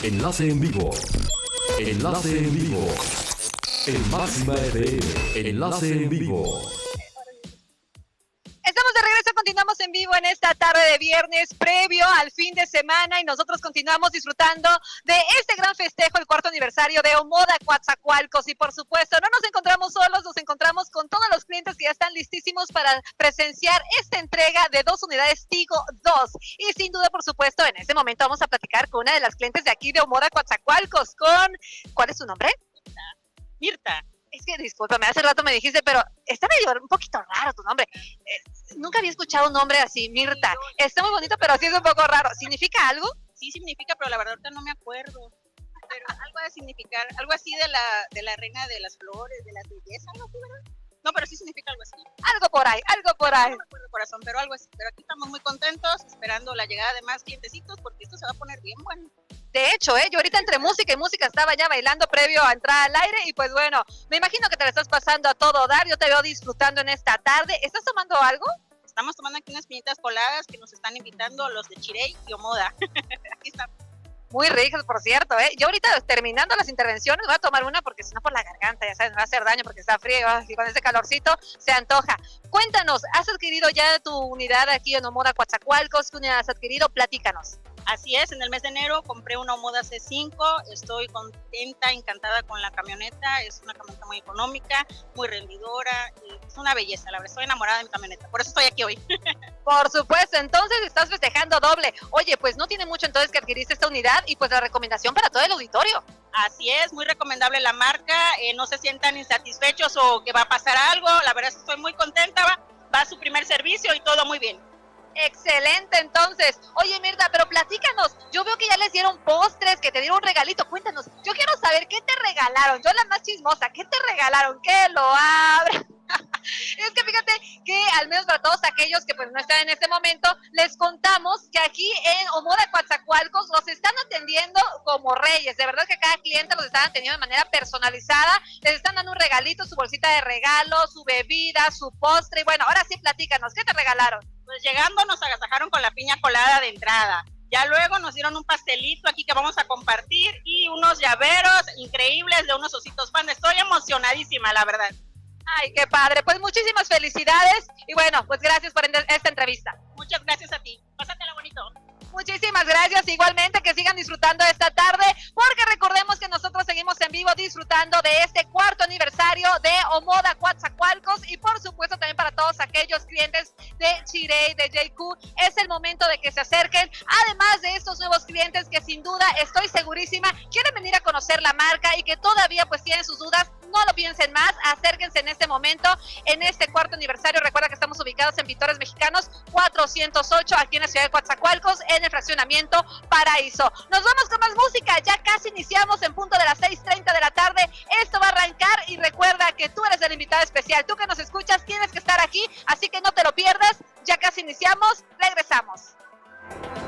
Enlace en vivo. Enlace en vivo. En Máxima FM. Enlace en vivo. Estamos de regreso, continuamos en vivo en esta tarde de viernes previo al fin de semana y nosotros continuamos disfrutando de este gran festejo, el cuarto aniversario de Omoda Coatzacoalcos. Y por supuesto, no nos encontramos solos, nos encontramos con todos los clientes que ya están listísimos para presenciar esta entrega de 2 unidades Tigo 2. Y sin duda, por supuesto, en este momento vamos a platicar con una de las clientes de aquí de Omoda Coatzacoalcos, ¿cuál es su nombre? Mirta. Es que, discúlpame, hace rato me dijiste, pero está medio un poquito raro tu nombre. Nunca había escuchado un nombre así, Mirta. Está muy bonito, pero sí es un poco raro. ¿Significa algo? Sí significa, pero la verdad ahorita no me acuerdo. Pero algo de significar, algo así de la reina de las flores, de las bellezas, algo así, ¿verdad? No, pero sí significa algo así. Algo por ahí, algo por ahí. No me acuerdo, corazón, pero algo así. Pero aquí estamos muy contentos, esperando la llegada de más clientecitos, porque esto se va a poner bien bueno. De hecho, yo ahorita entre música y música estaba ya bailando previo a entrar al aire y pues bueno, me imagino que te la estás pasando a todo dar, yo te veo disfrutando en esta tarde. ¿Estás tomando algo? Estamos tomando aquí unas piñitas coladas que nos están invitando los de Chirey y Omoda. Aquí estamos. Muy ricas, por cierto, Yo ahorita terminando las intervenciones voy a tomar una porque si no por la garganta, ya sabes, me va a hacer daño porque está frío y con ese calorcito se antoja. Cuéntanos, ¿has adquirido ya tu unidad aquí en Omoda Coatzacoalcos? ¿Qué unidad has adquirido? Platícanos. Así es, en el mes de enero compré una Omoda C5, estoy contenta, encantada con la camioneta, es una camioneta muy económica, muy rendidora, es una belleza, la verdad, estoy enamorada de mi camioneta, por eso estoy aquí hoy. Por supuesto, entonces estás festejando doble. Oye, pues no tiene mucho entonces que adquiriste esta unidad y pues la recomendación para todo el auditorio. Así es, muy recomendable la marca, no se sientan insatisfechos o que va a pasar algo, la verdad estoy muy contenta, va a su primer servicio y todo muy bien. Excelente, entonces. Oye, Mirta, pero platícanos. Yo veo que ya les dieron postres, que te dieron un regalito. Cuéntanos. Yo quiero saber qué te regalaron. Yo la más chismosa. ¿Qué te regalaron? Que lo abra. Es que fíjate que al menos para todos aquellos que pues no están en este momento, les contamos que aquí en Omoda Coatzacoalcos los están atendiendo como reyes. De verdad que cada cliente los están atendiendo de manera personalizada. Les están dando un regalito, su bolsita de regalo, su bebida, su postre. Y bueno, ahora sí platícanos. ¿Qué te regalaron? Pues llegando nos agasajaron con la piña colada de entrada. Ya luego nos dieron un pastelito aquí que vamos a compartir y unos llaveros increíbles de unos ositos panda. Estoy emocionadísima, la verdad. Ay, qué padre. Pues muchísimas felicidades y bueno, pues gracias por esta entrevista. Muchas gracias a ti. Pásatela bonito. Muchísimas gracias, igualmente que sigan disfrutando esta tarde, porque recordemos que nosotros seguimos en vivo disfrutando de este cuarto aniversario de Omoda Coatzacoalcos y por supuesto también para todos aquellos clientes de Chirey, de JQ, es el momento de que se acerquen, además de estos nuevos clientes que sin duda estoy segurísima quieren venir a conocer la marca y que todavía pues tienen sus dudas, no lo piensen más, acérquense en este momento, en este cuarto aniversario. Recuerda que estamos ubicados en Vitores Mexicanos 408 aquí en la ciudad de Coatzacoalcos, en el fraccionamiento Paraíso. Nos vamos con más música, ya casi iniciamos en punto de las 6:30 de la tarde, esto va a arrancar y recuerda que tú eres el invitado especial, tú que nos escuchas tienes que estar aquí, así que no te lo pierdas, ya casi iniciamos, regresamos.